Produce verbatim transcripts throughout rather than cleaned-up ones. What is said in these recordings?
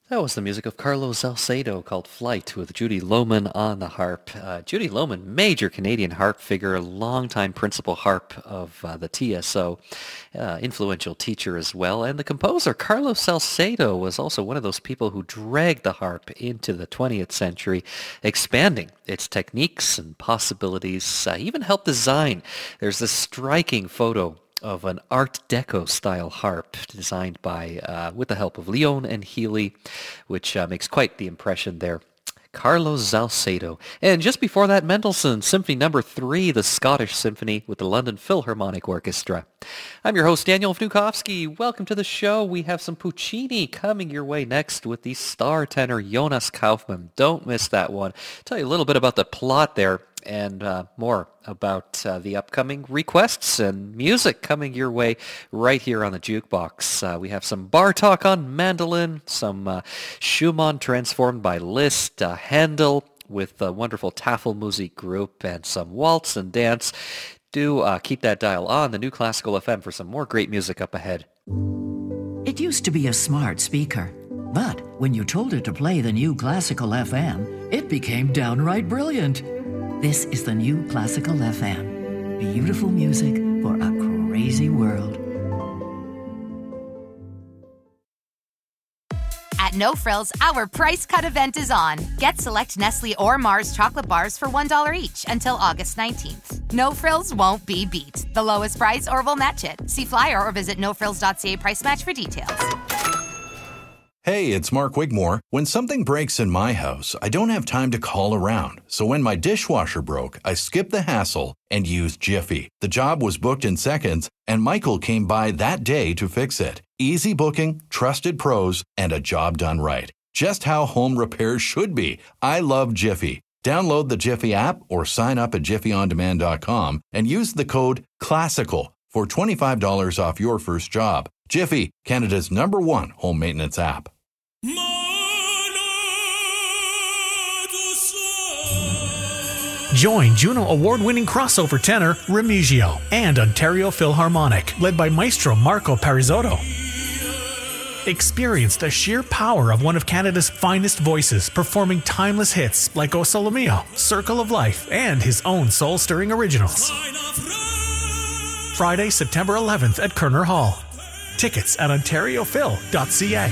That was the music of Carlos Salcedo called Flight with Judy Lohman on the harp. Uh, Judy Lohman, major Canadian harp figure, longtime principal harp of uh, the T S O, uh, influential teacher as well. And the composer, Carlos Salcedo, was also one of those people who dragged the harp into the twentieth century, expanding its techniques and possibilities, uh, even helped design. There's this striking photo of an Art Deco style harp designed by, uh, with the help of Leon and Healy, which uh, makes quite the impression there. Carlos Salcedo. And just before that, Mendelssohn, Symphony Number three, the Scottish Symphony with the London Philharmonic Orchestra. I'm your host, Daniel Vnukovsky. Welcome to the show. We have some Puccini coming your way next with the star tenor Jonas Kaufmann. Don't miss that one. Tell you a little bit about the plot there and uh, more about uh, the upcoming requests and music coming your way right here on the Jukebox. Uh, we have some Bartók on mandolin, some uh, Schumann transformed by Liszt, uh, Handel with the wonderful Tafelmusik group, and some waltz and dance. Do uh, keep that dial on the New Classical F M for some more great music up ahead. It used to be a smart speaker, but when you told it to play the New Classical F M, it became downright brilliant. This is the New Classical F M. Beautiful music for a crazy world. At No Frills, our price cut event is on. Get select Nestle or Mars chocolate bars for one dollar each until August nineteenth. No Frills won't be beat. The lowest price or we'll match it. See flyer or visit no frills dot c a price match for details. Hey, it's Mark Wigmore. When something breaks in my house, I don't have time to call around. So when my dishwasher broke, I skipped the hassle and used Jiffy. The job was booked in seconds, and Michael came by that day to fix it. Easy booking, trusted pros, and a job done right. Just how home repairs should be. I love Jiffy. Download the Jiffy app or sign up at jiffy on demand dot com and use the code CLASSICAL for twenty-five dollars off your first job. Jiffy, Canada's number one home maintenance app. Join Juno Award-winning crossover tenor Remigio and Ontario Philharmonic, led by Maestro Marco Parisotto. Experience the sheer power of one of Canada's finest voices, performing timeless hits like O Sole Mio, Circle of Life, and his own soul-stirring originals. Friday, September eleventh at Kerner Hall. Tickets at ontario phil dot c a.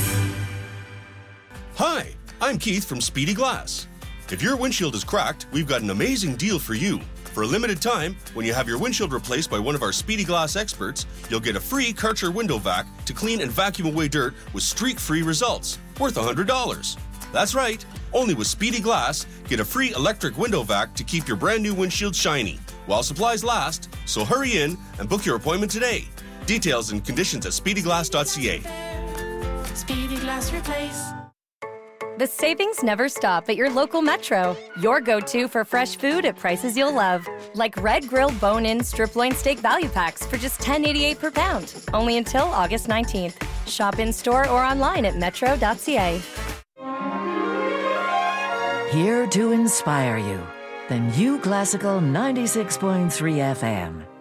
Hi, I'm Keith from Speedy Glass. If your windshield is cracked, we've got an amazing deal for you. For a limited time, when you have your windshield replaced by one of our Speedy Glass experts, you'll get a free Karcher window vac to clean and vacuum away dirt with streak-free results, worth one hundred dollars. That's right, only with Speedy Glass, get a free electric window vac to keep your brand new windshield shiny, while supplies last, so hurry in and book your appointment today. Details and conditions at speedy glass dot c a. Speedy Glass Replace. The savings never stop at your local Metro. Your go-to for fresh food at prices you'll love. Like Red Grill Bone-In Strip Loin Steak Value Packs for just ten dollars and eighty-eight cents per pound. Only until August nineteenth. Shop in-store or online at metro dot c a. Here to inspire you, the New Classical ninety-six point three F M.